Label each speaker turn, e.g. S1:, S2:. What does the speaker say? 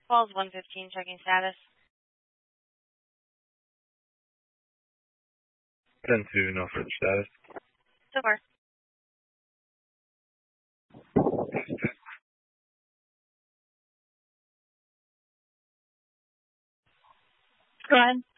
S1: Falls 115, checking status.
S2: 10-2, no further status.
S1: So far. Go ahead.